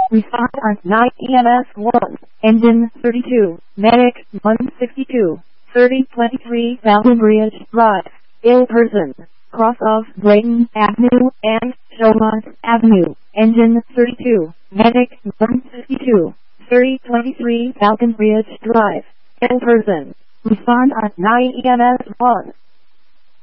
Respond on 9 EMS 1. Engine 32. Medic 162. 3023 Falcon Bridge Drive. Ill person. Cross of Brayton Avenue and Chaumont Avenue. Engine 32. Medic 152. 3023 Falcon Bridge Drive. Ill person. Respond on 9 EMS 1.